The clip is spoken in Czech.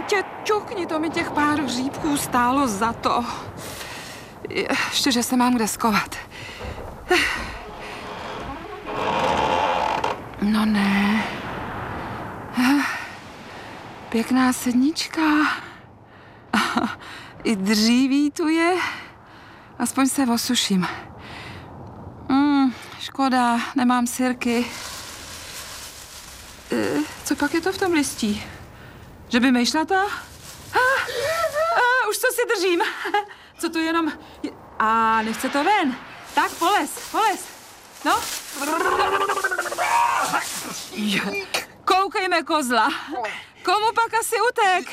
tě, ťukni, to mi těch pár hříbků stálo za to. Ještě, že se mám kde skovat. No ne. Pěkná sednička. I dříví tu je. Aspoň se osuším. Škoda, nemám sirky. Co pak je to v tom listí? Že by mejšlata? Už co si držím. Co to jenom... nechce to ven. Tak, polez. No. Koukejme, kozla. Komu pak asi utek?